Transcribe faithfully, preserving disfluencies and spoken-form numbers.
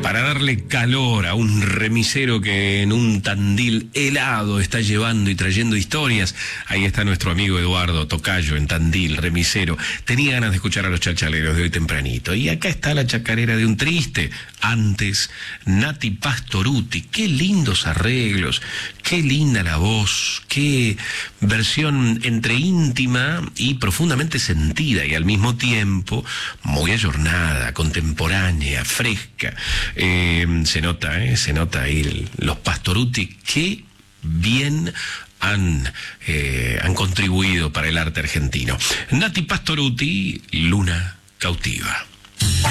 para darle calor a un remisero que en un Tandil helado está llevando y trayendo historias. Ahí está nuestro amigo Eduardo Tocayo en Tandil, remisero. Tenía ganas de escuchar a los chachaleros de hoy tempranito. Y acá está la chacarera de un triste. Antes, Nati Pastorutti. Qué lindos arreglos, qué linda la voz, qué versión entre íntima y profundamente sentida y al mismo tiempo muy ayornada, contemporánea, fresca. Eh, se nota, eh, se nota ahí el, los Pastorutti, qué bien han, eh, han contribuido para el arte argentino. Nati Pastorutti, Luna Cautiva.